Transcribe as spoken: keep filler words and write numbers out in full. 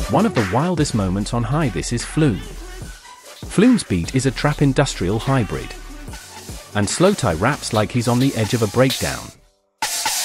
One of the wildest moments on High This is Flume. Flume's beat is a trap industrial hybrid. And Slowthai raps like he's on the edge of a breakdown.